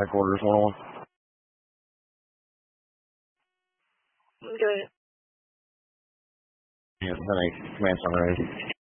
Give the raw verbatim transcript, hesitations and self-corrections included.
Headquarters one oh one. Okay. Yeah, then I command summary.